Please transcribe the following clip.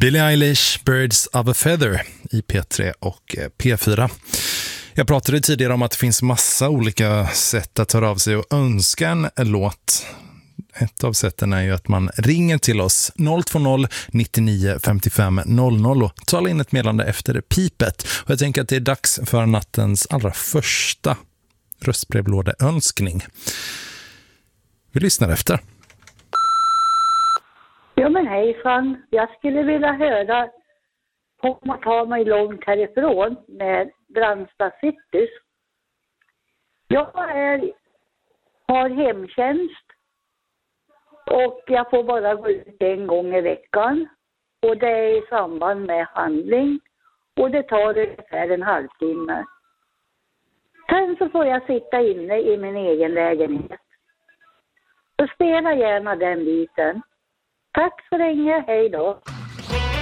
Billie Eilish, Birds of a Feather i P3 och P4. Jag pratade tidigare om att det finns massa olika sätt att höra av sig och önska en låt. Ett av sätten är ju att man ringer till oss 020 99 55 00 och talar in ett meddelande efter pipet. Och jag tänker att det är dags för nattens allra första röstbrevlådeönskning. Vi lyssnar efter. Ja men hejsan, jag skulle vilja höra Kom och ta mig långt härifrån med Brandsta Citys. Jag har hemtjänst och jag får bara gå ut en gång i veckan och det är i samband med handling och det tar ungefär en halvtimme. Sen så får jag sitta inne i min egen lägenhet. Så spela gärna den biten. Tack så länge, hej då.